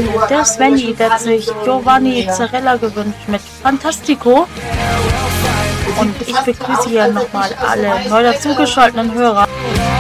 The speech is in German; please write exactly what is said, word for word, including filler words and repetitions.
Der Svenny, der hat sich Giovanni Zarella gewünscht mit Fantastico. Und ich begrüße hier nochmal alle neu dazugeschalteten Hörer.